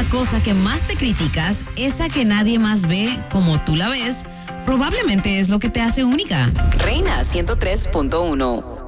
la cosa que más te criticas, esa que nadie más ve como tú la ves, probablemente es lo que te hace única. Reina 103.1.